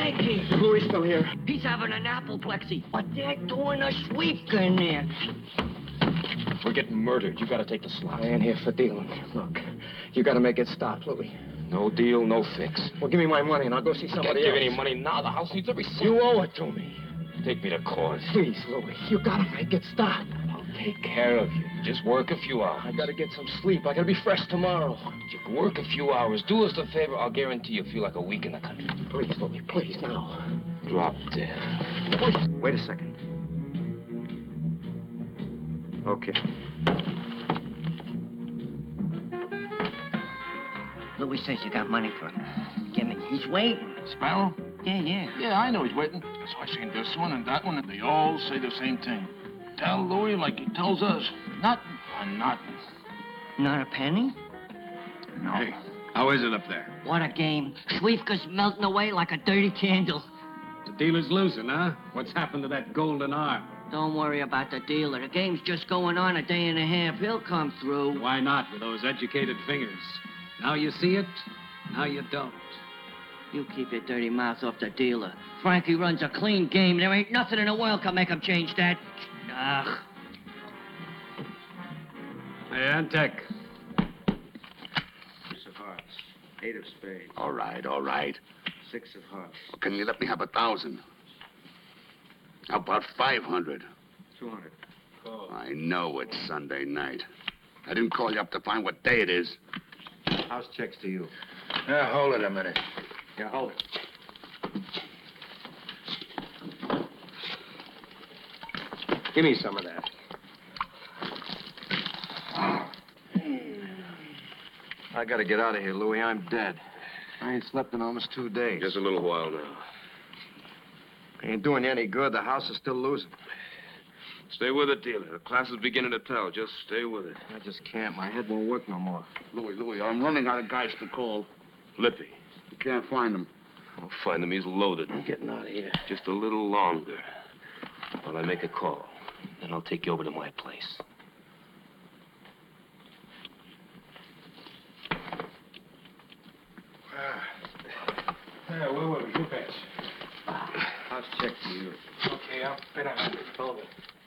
Frankie! Louis still here. He's having an apoplexy, but they're doing a sweep in there. We're getting murdered. You gotta take the slot. I ain't here for dealing. Look, you gotta make it stop, Louis. No deal, no fix. Well, give me my money and I'll go see somebody Can't give else. any money now. The house needs every cent. You owe it to me. Take me to court. Please, Louis, you gotta make it stop. I'll take care of you. Just work a few hours. I gotta get some sleep. I gotta be fresh tomorrow. You can work a few hours. Do us a favor. I'll guarantee you'll feel like a week in the country. Please, Louis, please, now. Drop dead. Wait a second. Okay. Louis says you got money for him. Give me. He's waiting. Sparrow? Yeah. Yeah, I know he's waiting. So I seen this one and that one, and they all say the same thing. Tell Louis like he tells us. Nothing on nothing. Not a penny? No. Hey, how is it up there? What a game. Schwiefka's melting away like a dirty candle. The dealer's losing, huh? What's happened to that golden arm? Don't worry about the dealer. The game's just going on a day and a half. He'll come through. Why not with those educated fingers? Now you see it, now you don't. You keep your dirty mouth off the dealer. Frankie runs a clean game. There ain't nothing in the world can make him change that. Ugh. Hey, Antec. Ace of hearts. 8 of spades. All right. 6 of hearts. Can you let me have 1,000? How about 500? 200. I know it's Sunday night. I didn't call you up to find what day it is. House checks to you. Yeah, hold it a minute. Yeah, hold it. Give me some of that. I gotta get out of here, Louis. I'm dead. I ain't slept in almost 2 days. Just a little while now. Ain't doing you any good. The house is still losing. Stay with it, dealer. The class is beginning to tell. Just stay with it. I just can't. My head won't work no more. Louis, I'm running out of guys to call. Lippy. You can't find them. I'll find him. He's loaded. I'm getting out of here. Just a little longer. While I make a call. Then I'll take you over to my place. Where were we? Who bets? House check to you. Okay, I'll bet 100. Hold it.